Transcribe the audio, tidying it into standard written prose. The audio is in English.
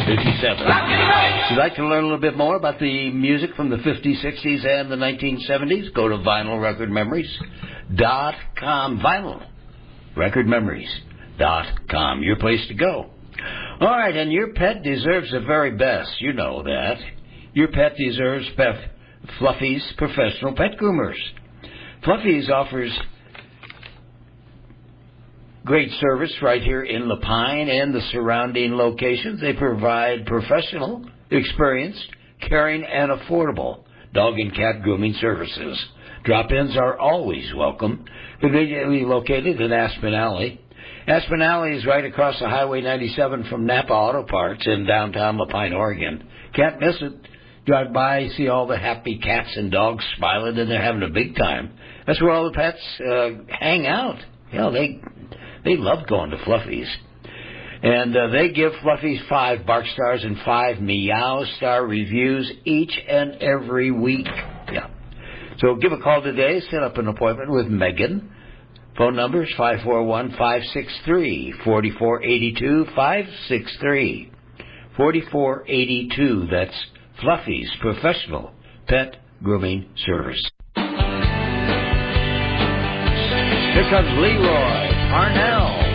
57. If you'd like to learn a little bit more about the music from the 50s, 60s, and the 1970s, go to vinylrecordmemories.com. Vinylrecordmemories.com. Your place to go. All right, and your pet deserves the very best. You know that. Your pet deserves Fluffy's Professional Pet Groomers. Fluffy's offers great service right here in La Pine and the surrounding locations. They provide professional, experienced, caring, and affordable dog and cat grooming services. Drop-ins are always welcome. Conveniently located in Aspen Alley. Aspen Alley is right across the Highway 97 from Napa Auto Parts in downtown La Pine, Oregon. Can't miss it. Drive by, see all the happy cats and dogs smiling, and they're having a big time. That's where all the pets hang out. You know, they love going to Fluffy's. And they give Fluffy's 5 bark stars and 5 meow star reviews each and every week. Yeah. So give a call today. Set up an appointment with Megan. Phone number is 541-563-4482. 563-4482. That's Fluffy's Professional Pet Grooming Service. Here comes Leroy Parnell.